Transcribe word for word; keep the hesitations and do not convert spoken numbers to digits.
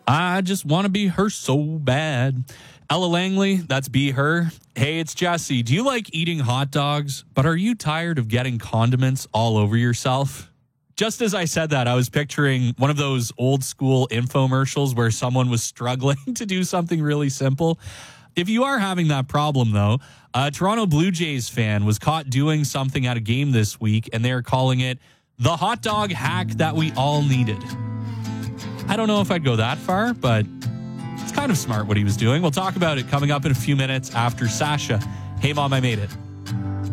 I just want to be her so bad. Ella Langley, that's Be Her. Hey, it's Jesse. Do you like eating hot dogs, but are you tired of getting condiments all over yourself? Just as I said that, I was picturing one of those old school infomercials where someone was struggling to do something really simple. If you are having that problem, though, a Toronto Blue Jays fan was caught doing something at a game this week, and they're calling it the hot dog hack that we all needed. I don't know if I'd go that far, but it's kind of smart what he was doing. We'll talk about it coming up in a few minutes after Sasha. Hey, Mom, I Made It.